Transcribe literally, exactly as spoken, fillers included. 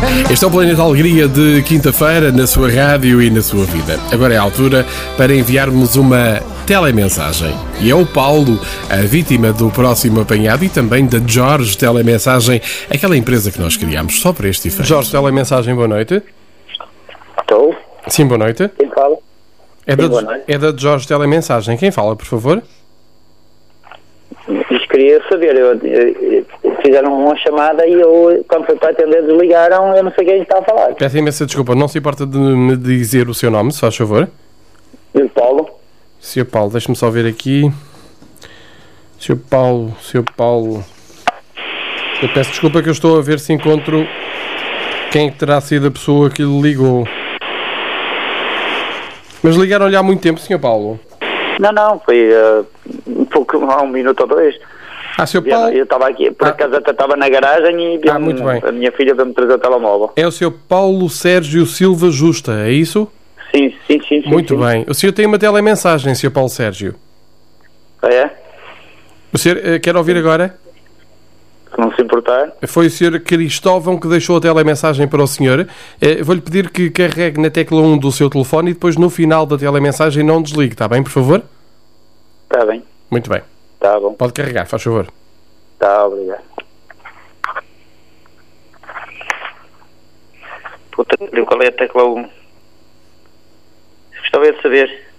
Este é o Planeta Alegria de quinta-feira, na sua rádio e na sua vida. Agora é a altura para enviarmos uma telemensagem. E é o Paulo, a vítima do próximo apanhado, e também da Jorge Telemensagem, aquela empresa que nós criámos só para este efeito. Jorge Telemensagem, boa noite. Estou. Sim, boa noite. Quem fala? É, Sim, da, boa noite. é da Jorge Telemensagem. Quem fala, por favor? Isto queria saber, eu, eu, fizeram uma chamada e eu, quando foi para atender, desligaram, eu não sei quem está a falar. Peço imensa desculpa, não se importa de me dizer o seu nome, se faz favor? E o Paulo? senhor Paulo, deixe-me só ver aqui. senhor Paulo, senhor Paulo... Eu peço desculpa que eu estou a ver se encontro quem terá sido a pessoa que lhe ligou. Mas ligaram-lhe há muito tempo, senhor Paulo? Não, não, foi uh, um pouco, há um minuto ou dois. Ah, senhor Paulo... Eu estava aqui, por ah. acaso até estava na garagem e ah, muito bem. a minha filha veio-me trazer o telemóvel. É o senhor Paulo Sérgio Silva Justa, é isso? Sim, sim, sim. sim muito sim. bem. O senhor tem uma telemensagem, senhor Paulo Sérgio. Ah, é? O senhor uh, quer ouvir agora? Se não se importar. Foi o senhor Cristóvão que deixou a telemensagem para o senhor. Uh, Vou-lhe pedir que carregue na tecla um do seu telefone e depois no final da telemensagem não desligue, está bem, por favor? Está bem. Muito bem. Está bom. Pode carregar, faz favor. Está, obrigado. Puta, qual é a tecla um? Gostava de saber.